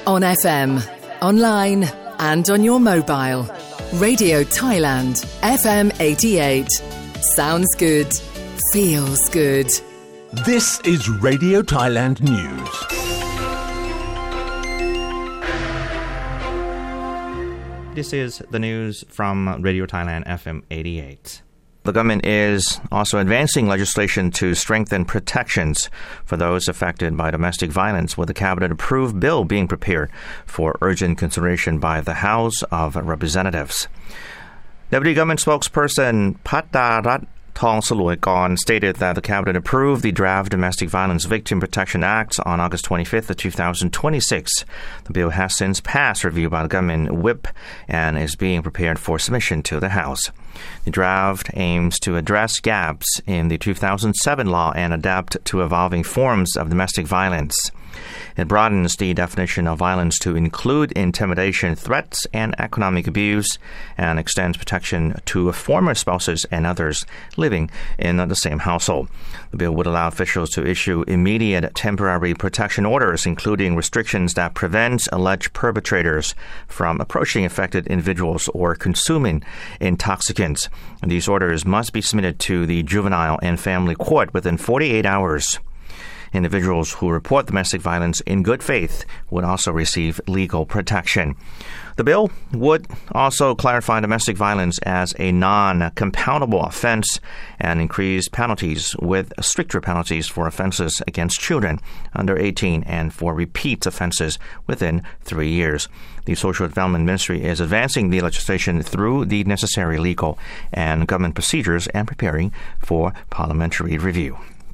On FM, online and on your mobile. Radio Thailand, FM 88. Sounds good. Feels good. This is Radio Thailand News. This is the news from Radio Thailand, FM 88. The government is also advancing legislation to strengthen protections for those affected by domestic violence, with a cabinet-approved bill being prepared for urgent consideration by the House of Representatives. Deputy Government Spokesperson Pattarat Thongsaluykorn stated that the cabinet approved the draft Domestic Violence Victim Protection Act on August 25th, 2026. The bill has since passed review by the government whip and is being prepared for submission to the House. The draft aims to address gaps in the 2007 law and adapt to evolving forms of domestic violence. It broadens the definition of violence to include intimidation, threats, and economic abuse, and extends protection to former spouses and others living in the same household. The bill would allow officials to issue immediate temporary protection orders, including restrictions that prevent alleged perpetrators from approaching affected individuals or consuming intoxicants. These orders must be submitted to the Juvenile and Family Court within 48 hours. Individuals who report domestic violence in good faith would also receive legal protection. The bill would also clarify domestic violence as a non-compoundable offense and increase penalties with stricter penalties for offenses against children under 18 and for repeat offenses within 3 years. The Social Development Ministry is advancing the legislation through the necessary legal and government procedures and preparing for parliamentary review.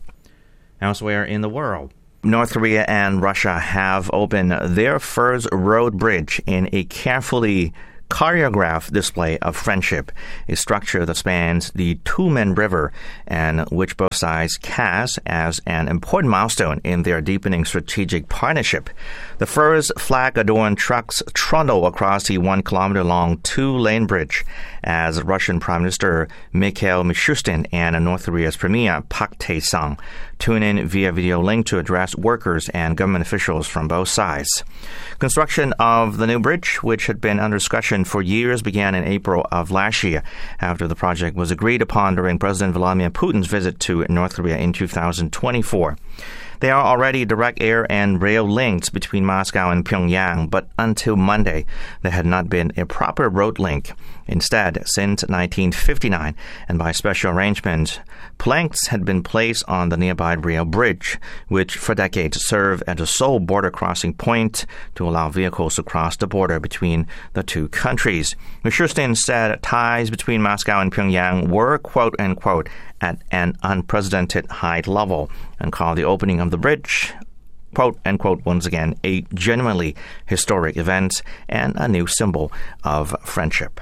Elsewhere in the world, North Korea and Russia have opened their first road bridge in a carefully choreographed display of friendship, a structure that spans the Tumen River and which both sides cast as an important milestone in their deepening strategic partnership. The first flag-adorned trucks trundle across the 1 kilometer-long 2-lane bridge as Russian Prime Minister Mikhail Mishustin and North Korea's Premier Park Tae-sung tune in via video link to address workers and government officials from both sides. Construction of the new bridge, which had been under discussion for years, began in April of last year after the project was agreed upon during President Vladimir Putin's visit to North Korea in 2024. There are already direct air and rail links between Moscow and Pyongyang, but until Monday, there had not been a proper road link. Instead, since 1959, and by special arrangement, planks had been placed on the nearby rail bridge, which for decades served as a sole border crossing point to allow vehicles to cross the border between the two countries. Mishustin said ties between Moscow and Pyongyang were, quote-unquote, at an unprecedented high level, and called the opening of the bridge, quote-unquote, once again, a genuinely historic event and a new symbol of friendship.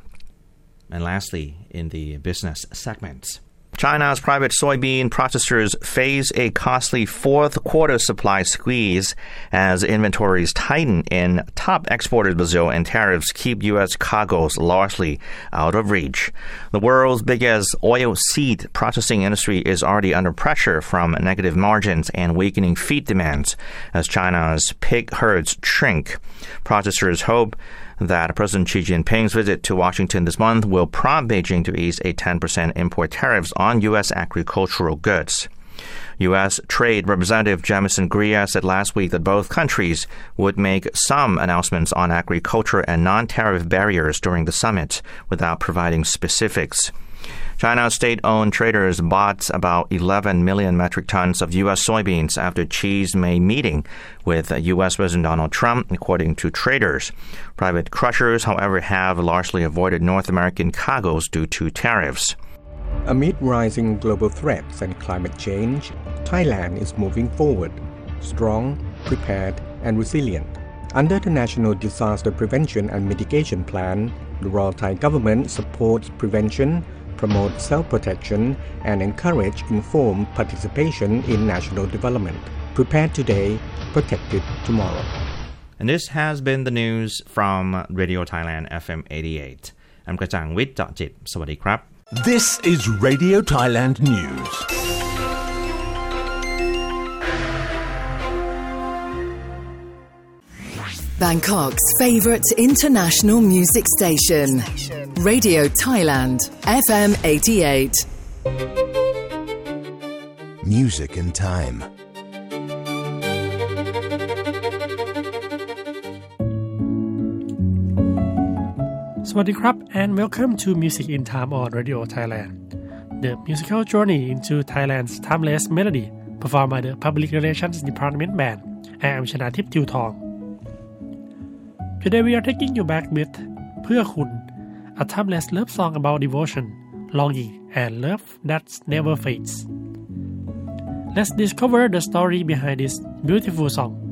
And lastly, in the business segments, China's private soybean processors face a costly fourth quarter supply squeeze as inventories tighten in top exporters Brazil and tariffs keep U.S. cargoes largely out of reach. The world's biggest oilseed processing industry is already under pressure from negative margins and weakening feed demands as China's pig herds shrink. Processors hope that President Xi Jinping's visit to Washington this month will prompt Beijing to ease a 10% import tariffs on U.S. agricultural goods. U.S. Trade Representative Jamieson Greer said last week that both countries would make some announcements on agriculture and non-tariff barriers during the summit without providing specifics. China's state-owned traders bought about 11 million metric tons of U.S. soybeans after Xi's May meeting with U.S. President Donald Trump, according to traders. Private crushers, however, have largely avoided North American cargoes due to tariffs. Amid rising global threats and climate change, Thailand is moving forward, strong, prepared, and resilient. Under the National Disaster Prevention and Mitigation Plan, the Royal Thai government supports prevention, promote self-protection, and encourage informed participation in national development. Prepared today, protected tomorrow. And this has been the news from Radio Thailand FM 88. I'm Kachang Wit Jit. Sawadee krap. This is Radio Thailand News. Bangkok's favourite international music station, Radio Thailand, FM 88. Music in Time. Swadee and welcome to Music in Time on Radio Thailand, the musical journey into Thailand's timeless melody, performed by the Public Relations Department Band. I am Chanatip Tiutong. Today we are taking you back with เพื่อคุณ a timeless love song about devotion, longing, and love that never fades. Let's discover the story behind this beautiful song.